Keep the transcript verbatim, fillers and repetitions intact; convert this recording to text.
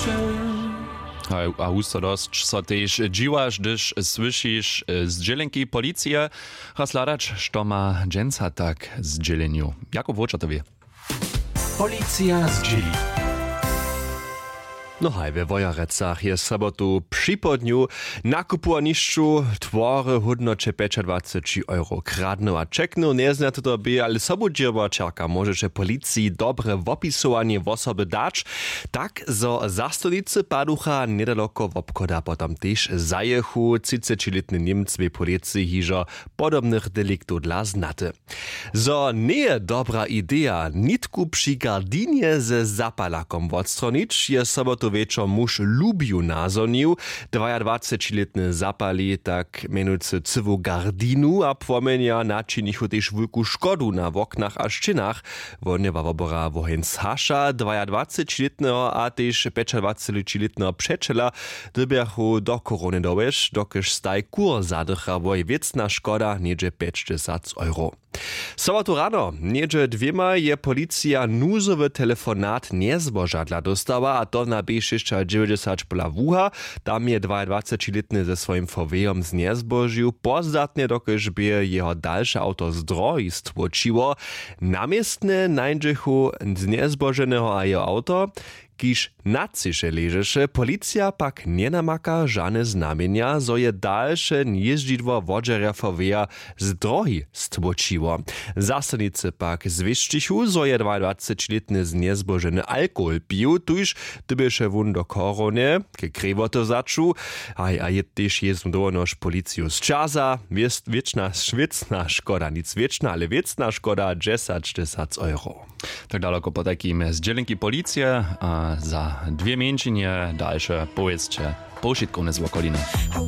A hustodosť sa tež dziwaš, gdyż słyszysz z dzielenki policije, hasladacz, što ma dżęca tak z dzieleniu. Jako włocza to wie? Policja z dzieli. No haj, we Wojarecach je sobotu przy podniu nakupu niszczu twory hodnocie dwadzieścia euro kradną a czekną. Nie zna to tobie, ale sobodzierba czerka może policji dobre wopisowanie w osoby dać, tak zo za stolicy paducha niedaleko wobkoda potem też zajechu trzydziestoletni Niemc w policji hiżo podobnych deliktów dla znaty. Zo nie dobra idea nitku przy gardinie ze zapalakom odstronić je sobotu wieczor muž lubił nazonił. dwudziestoletni zapali tak menujcy cywą gardinu a płomienia naczynichu też wielką szkodu na oknach a ścianach. Wodnie wabora wohenc hasza dwudziestoletniego a też dwudziestoleciego przeczela dybiachu do korony dołeż, dokyż staj kur zadycha, bo je wiecna szkoda niedzie pięćdziesiąt euro. Sobotu rano, niedzie dwiema je policja nuzowy telefonat niezbożadla dostała, a to na B sześćset pola wuha. Tam je dwudziestoletni ze swoim fowejom z niezbożył, pozdatnie dokyż by jeho dalsze auto z drogi stłoczyło. Namiestne nańdziechu z niezboženého a jeho auto, kiż na cysze leżeše, policja pak nie namaka żadne znamienia, zo je dalsze jeździdło wodzerja foweja z drogi stłoczyło. Zasadnicy pak zwieszczychu, zo je dwudziestoletni z niezbożeny alkohol pił, tuż dybysze wun do korony, ke krewoto začu, a, a je też jest donoż policiju z czasa, jest wieczna szwicna szkoda, nic wieczna, ale wieczna szkoda dziesięć euro. Tak daleko po takim z dzielenki policije, a za dwie mięcinie dalsze powiedzcie poszitkovne z okoliny.